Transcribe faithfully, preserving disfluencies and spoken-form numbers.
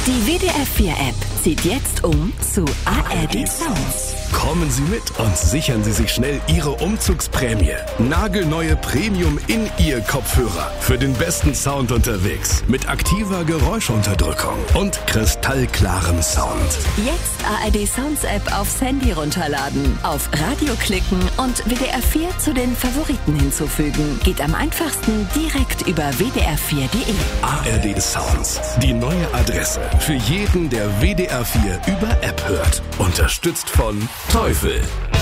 Die W D R vier App zieht jetzt um zu A R D Sounds. Kommen Sie mit und sichern Sie sich schnell Ihre Umzugsprämie. Nagelneue Premium-In-Ear-Kopfhörer für den besten Sound unterwegs. Mit aktiver Geräuschunterdrückung und kristallklarem Sound. Jetzt A R D Sounds App aufs Handy runterladen, auf Radio klicken und W D R vier zu den Favoriten hinzufügen. Geht am einfachsten direkt über w d r vier punkt d e. A R D Sounds, die neue Adresse für jeden, der W D R vier über App hört. Unterstützt von Teufel.